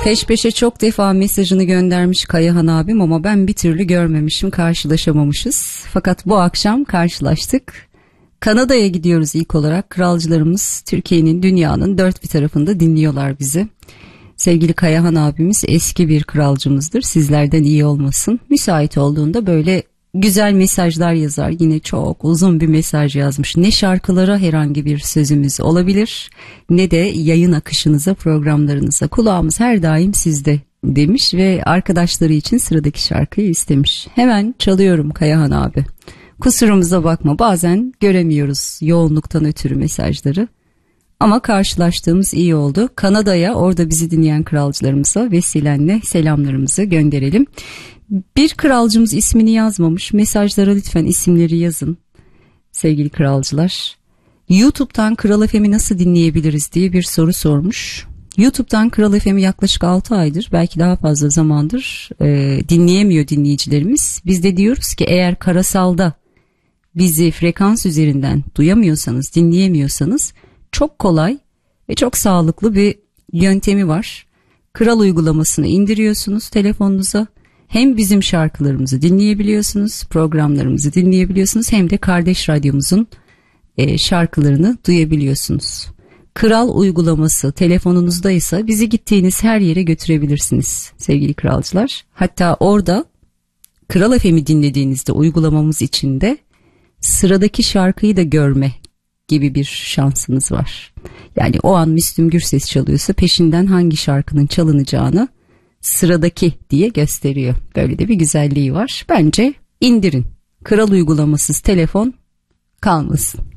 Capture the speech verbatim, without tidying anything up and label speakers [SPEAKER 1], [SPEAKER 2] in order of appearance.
[SPEAKER 1] Peş peşe çok defa mesajını göndermiş Kayahan abim ama ben bir türlü görmemişim, karşılaşamamışız. Fakat bu akşam karşılaştık. Kanada'ya gidiyoruz ilk olarak. Kralcılarımız Türkiye'nin, dünyanın dört bir tarafında dinliyorlar bizi. Sevgili Kayahan abimiz eski bir kralcımızdır. Sizlerden iyi olmasın. Müsait olduğunda böyle güzel mesajlar yazar. Yine çok uzun bir mesaj yazmış. Ne şarkılara herhangi bir sözümüz olabilir, ne de yayın akışınıza, programlarınıza. Kulağımız her daim sizde demiş ve arkadaşları için sıradaki şarkıyı istemiş. Hemen çalıyorum Kayahan abi. Kusurumuza bakma, bazen göremiyoruz yoğunluktan ötürü mesajları. Ama karşılaştığımız iyi oldu. Kanada'ya, orada bizi dinleyen kralcılarımıza vesilenle selamlarımızı gönderelim. Bir kralcımız ismini yazmamış. Mesajlara lütfen isimleri yazın sevgili kralcılar. YouTube'dan Kral F M'i nasıl dinleyebiliriz diye bir soru sormuş. YouTube'dan Kral F M'i yaklaşık altı aydır, belki daha fazla zamandır e, dinleyemiyor dinleyicilerimiz. Biz de diyoruz ki eğer karasalda bizi frekans üzerinden duyamıyorsanız, dinleyemiyorsanız çok kolay ve çok sağlıklı bir yöntemi var. Kral uygulamasını indiriyorsunuz telefonunuza. Hem bizim şarkılarımızı dinleyebiliyorsunuz, programlarımızı dinleyebiliyorsunuz, hem de kardeş radyomuzun e, şarkılarını duyabiliyorsunuz. Kral uygulaması telefonunuzdaysa bizi gittiğiniz her yere götürebilirsiniz sevgili kralcılar. Hatta orada Kral F M'i dinlediğinizde uygulamamız içinde sıradaki şarkıyı da görme gibi bir şansınız var. Yani o an Müslüm Gürses çalıyorsa peşinden hangi şarkının çalınacağını sıradaki diye gösteriyor. Böyle de bir güzelliği var. Bence indirin. Kral uygulamasız telefon kalmasın.